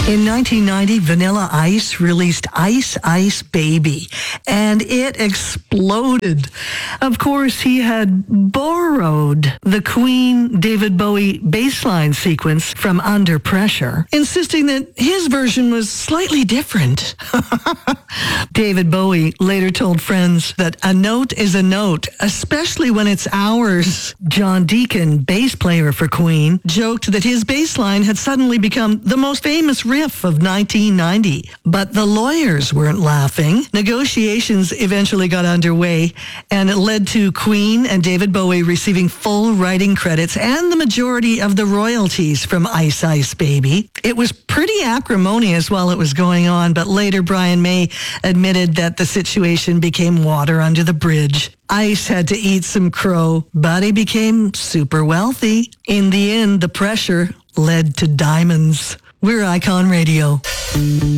In 1990, Vanilla Ice released Ice Ice Baby, and it exploded. Of course, he had borrowed the Queen David Bowie bassline sequence from Under Pressure, insisting that his version was slightly different. David Bowie later told friends that a note is a note, especially when it's ours. John Deacon, bass player for Queen, joked that his bassline had suddenly become the most famous riff of 1990. But the lawyers weren't laughing. Negotiations eventually got underway, and it led to Queen and David Bowie receiving full writing credits and the majority of the royalties from Ice Ice Baby. It was pretty acrimonious while it was going on, but later Brian May admitted that the situation became water under the bridge. Ice had to eat some crow, but he became super wealthy. In the end, the pressure led to diamonds. We're Icon Radio.